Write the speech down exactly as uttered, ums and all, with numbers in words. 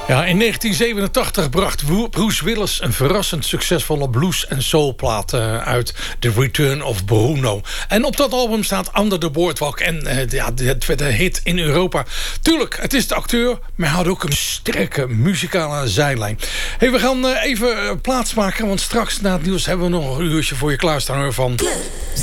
Ja, in negentien zevenentachtig bracht Bruce Willis een verrassend succesvolle blues- en soulplaat uh, uit, The Return of Bruno. En op dat album staat Under the Boardwalk. En uh, ja, het werd een hit in Europa. Tuurlijk, het is de acteur, maar hij had ook een sterke muzikale zijlijn. Hey, we gaan uh, even uh, plaatsmaken, want straks na het nieuws hebben we nog een uurtje voor je klaarstaan hoor, van...